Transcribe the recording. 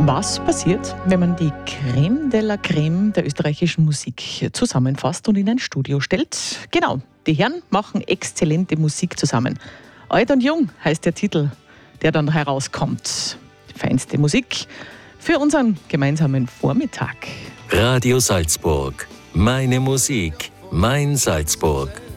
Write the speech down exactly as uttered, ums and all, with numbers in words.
Was passiert, wenn man die Creme de la Creme der österreichischen Musik zusammenfasst und in ein Studio stellt? Genau, die Herren machen exzellente Musik zusammen. Alt und Jung heißt der Titel, der dann herauskommt. Feinste Musik für unseren gemeinsamen Vormittag. Radio Salzburg. Meine Musik, mein Salzburg.